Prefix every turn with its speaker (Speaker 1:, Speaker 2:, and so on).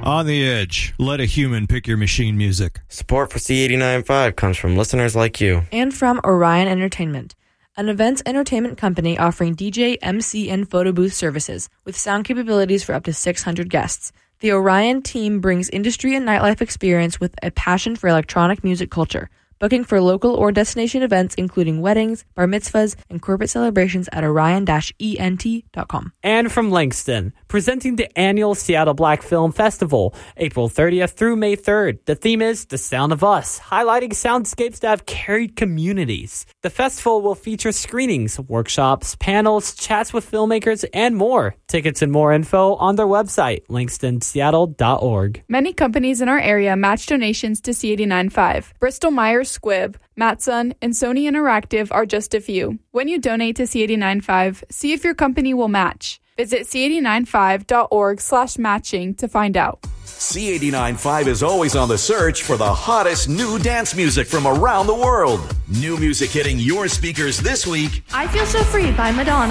Speaker 1: On the Edge. Let a human pick your machine music.
Speaker 2: Support for C89.5 comes from listeners like you.
Speaker 3: And from Orion Entertainment, an events entertainment company offering DJ, MC, and photo booth services with sound capabilities for up to 600 guests. The Orion team brings industry and nightlife experience with a passion for electronic music culture. Booking for local or destination events including weddings, bar mitzvahs, and corporate celebrations at orion-ent.com.
Speaker 4: And from Langston, presenting the annual Seattle Black Film Festival, April 30th through May 3rd. The theme is The Sound of Us, highlighting soundscapes that have carried communities. The festival will feature screenings, workshops, panels, chats with filmmakers, and more. Tickets and more info on their website, langstonseattle.org.
Speaker 5: Many companies in our area match donations to C89.5. Bristol Myers Squibb, Matson, and Sony Interactive are just a few. When you donate to C89.5, see if your company will match. Visit c895.org/matching to find out.
Speaker 6: C89.5 is always on the search for the hottest new dance music from around the world. New music hitting your speakers this week.
Speaker 7: I Feel So Free by Madonna.